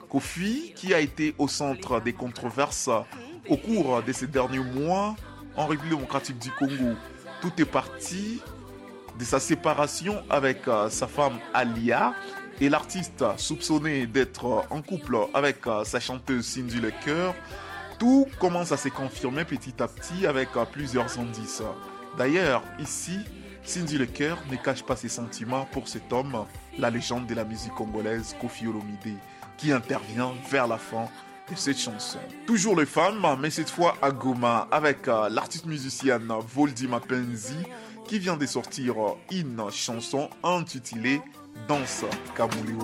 Kofi, qui a été au centre des controverses au cours de ces derniers mois en République démocratique du Congo. Tout est parti de sa séparation avec sa femme Alia et l'artiste soupçonné d'être en couple avec sa chanteuse Cindy Lecoeur. Tout commence à se confirmer petit à petit avec plusieurs indices. D'ailleurs, ici, Cindy Lecoeur ne cache pas ses sentiments pour cet homme, la légende de la musique congolaise Kofi Olomide, qui intervient vers la fin de cette chanson. Toujours les femmes, mais cette fois à Goma, avec l'artiste musicienne Voldy Mapenzi, qui vient de sortir une chanson intitulée Danse Kamuliwa.